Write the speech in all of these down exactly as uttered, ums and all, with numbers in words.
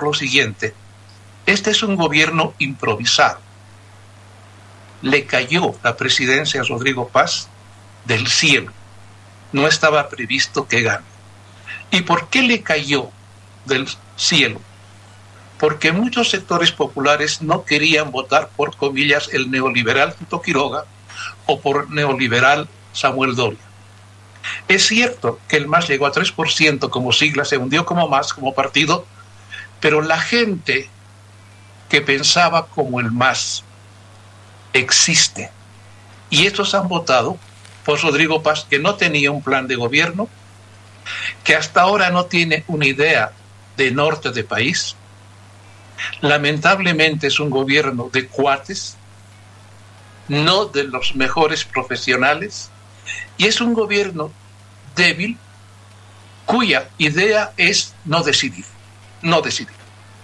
lo siguiente: este es un gobierno improvisado. Le cayó la presidencia a Rodrigo Paz del cielo. No estaba previsto que gane. ¿Y por qué le cayó del cielo? Porque muchos sectores populares no querían votar por, comillas, el neoliberal Tito Quiroga o por neoliberal Samuel Doria. Es cierto que el M A S llegó a tres por ciento como sigla, se hundió como M A S, como partido, pero la gente que pensaba como el M A S existe. Y estos han votado por Rodrigo Paz, que no tenía un plan de gobierno, que hasta ahora no tiene una idea de norte de país. Lamentablemente es un gobierno de cuates, no de los mejores profesionales, y es un gobierno débil cuya idea es no decidir, no decidir.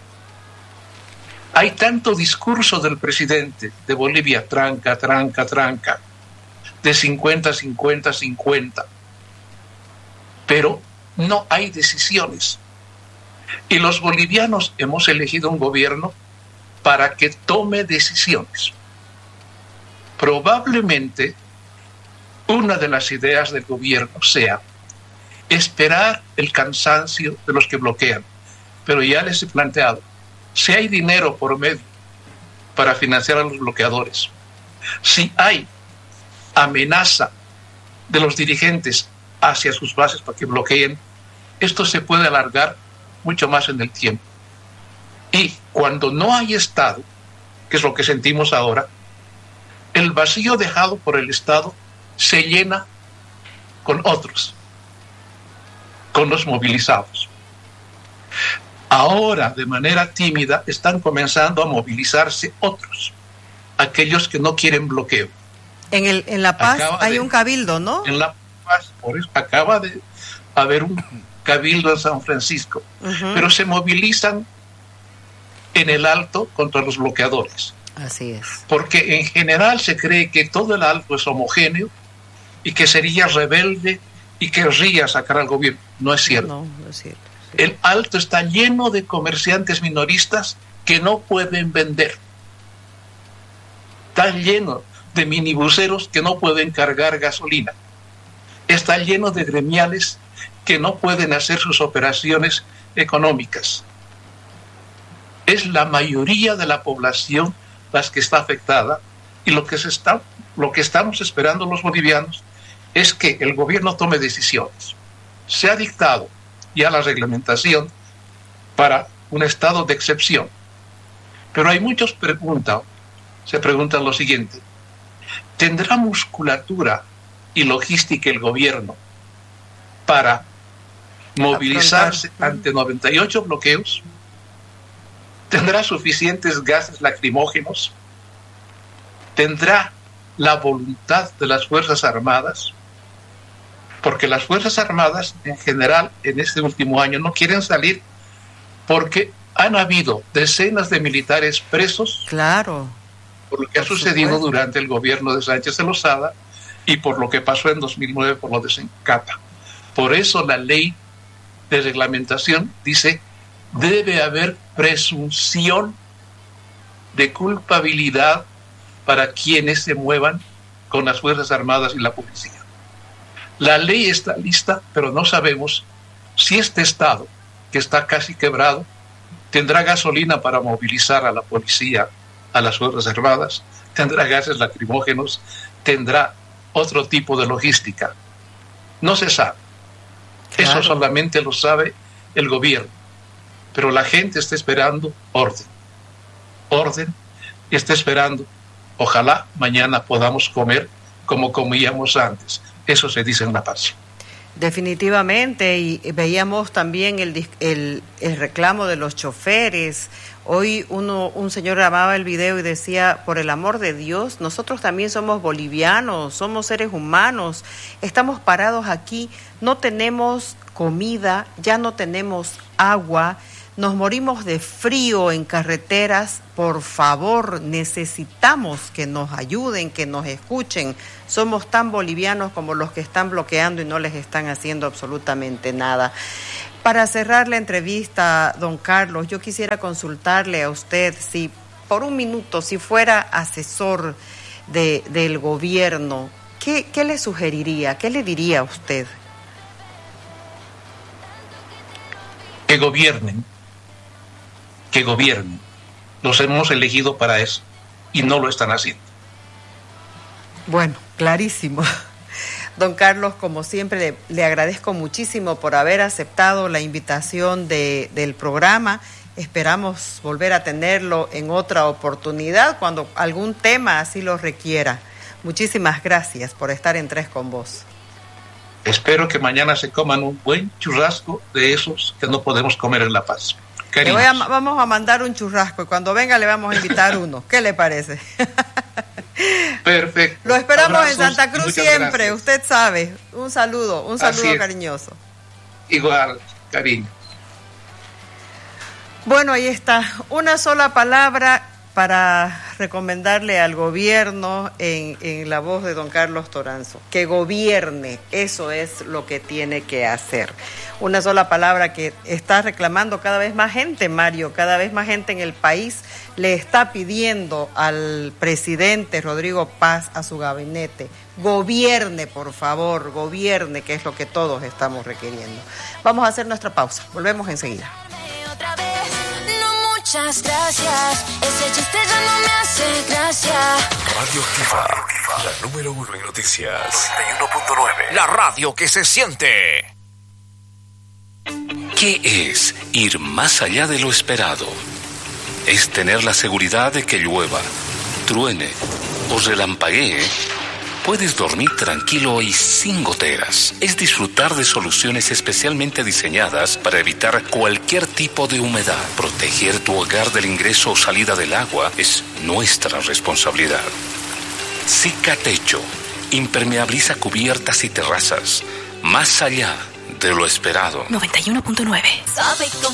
Hay tanto discurso del presidente de Bolivia, tranca, tranca, tranca, de cincuenta, cincuenta, cincuenta, pero no hay decisiones. Y los bolivianos hemos elegido un gobierno para que tome decisiones. Probablemente una de las ideas del gobierno sea esperar el cansancio de los que bloquean. Pero ya les he planteado, si hay dinero por medio para financiar a los bloqueadores, si hay amenaza de los dirigentes hacia sus bases para que bloqueen, esto se puede alargar mucho más en el tiempo. Y cuando no hay Estado, que es lo que sentimos ahora, el vacío dejado por el Estado se llena con otros, con los movilizados. Ahora, de manera tímida, están comenzando a movilizarse otros, aquellos que no quieren bloqueo. En, el, en La Paz acaba hay de, un cabildo, ¿no? En La Paz, por eso acaba de haber un cabildo en San Francisco, uh-huh. Pero se movilizan en el Alto contra los bloqueadores. Así es. Porque en general se cree que todo el Alto es homogéneo y que sería rebelde y querría sacar al gobierno. No es cierto. No, no es cierto. Sí. El Alto está lleno de comerciantes minoristas que no pueden vender. Está lleno de minibuseros que no pueden cargar gasolina. Está lleno de gremiales que no pueden hacer sus operaciones económicas. Es la mayoría de la población las que está afectada, y lo que se está, lo que estamos esperando los bolivianos es que el gobierno tome decisiones. Se ha dictado ya la reglamentación para un estado de excepción, pero hay muchos preguntan, se preguntan lo siguiente: ¿tendrá musculatura y logística el gobierno para movilizarse ante noventa y ocho bloqueos? ¿Tendrá suficientes gases lacrimógenos? ¿Tendrá la voluntad de las Fuerzas Armadas? Porque las Fuerzas Armadas, en general, en este último año, no quieren salir porque han habido decenas de militares presos. Claro. Por lo que ha sucedido supuesto. durante el gobierno de Sánchez de Lozada y por lo que pasó en dos mil nueve por lo de Sencata. Por eso la ley de reglamentación dice: debe haber presunción de culpabilidad para quienes se muevan con las Fuerzas Armadas y la policía. La ley está lista, pero no sabemos si este Estado, que está casi quebrado, tendrá gasolina para movilizar a la policía, a las Fuerzas Armadas, tendrá gases lacrimógenos, tendrá otro tipo de logística. No se sabe. Claro. Eso solamente lo sabe el gobierno. Pero la gente está esperando orden. Orden, y está esperando. Ojalá mañana podamos comer como comíamos antes. Eso se dice en La Paz. Definitivamente, y veíamos también el, el, el reclamo de los choferes. Hoy uno, un señor grababa el video y decía: por el amor de Dios, nosotros también somos bolivianos, somos seres humanos, estamos parados aquí, no tenemos comida, ya no tenemos agua, nos morimos de frío en carreteras, por favor, necesitamos que nos ayuden, que nos escuchen. Somos tan bolivianos como los que están bloqueando y no les están haciendo absolutamente nada. Para cerrar la entrevista, don Carlos, yo quisiera consultarle a usted si por un minuto, si fuera asesor de, del gobierno, ¿qué, qué le sugeriría? ¿Qué le diría a usted? Que gobiernen, que gobiernen. Los hemos elegido para eso y no lo están haciendo. Bueno, clarísimo. Don Carlos, como siempre, le, le agradezco muchísimo por haber aceptado la invitación de, del programa. Esperamos volver a tenerlo en otra oportunidad cuando algún tema así lo requiera. Muchísimas gracias por estar en Tres con Vos. Espero que mañana se coman un buen churrasco de esos que no podemos comer en La Paz. Le voy a, vamos a mandar un churrasco y cuando venga le vamos a invitar uno. ¿Qué le parece? Perfecto. Lo esperamos Abrazos, en Santa Cruz siempre, gracias. Usted sabe. Un saludo, un saludo cariñoso. Igual, cariño. Bueno, ahí está. Una sola palabra para recomendarle al gobierno en, en la voz de don Carlos Toranzo. Que gobierne, eso es lo que tiene que hacer. Una sola palabra que está reclamando cada vez más gente, Mario, cada vez más gente en el país le está pidiendo al presidente Rodrigo Paz, a su gabinete, gobierne, por favor, gobierne, que es lo que todos estamos requiriendo. Vamos a hacer nuestra pausa, volvemos enseguida. Muchas gracias, ese chiste ya no me hace gracia. Radio Activa, la número uno en noticias. noventa y uno punto nueve. La radio que se siente. ¿Qué es ir más allá de lo esperado? Es tener la seguridad de que llueva, truene o relampaguee. Puedes dormir tranquilo y sin goteras. Es disfrutar de soluciones especialmente diseñadas para evitar cualquier tipo de humedad. Proteger tu hogar del ingreso o salida del agua es nuestra responsabilidad. Cicatecho impermeabiliza cubiertas y terrazas, más allá de lo esperado. noventa y uno punto nueve.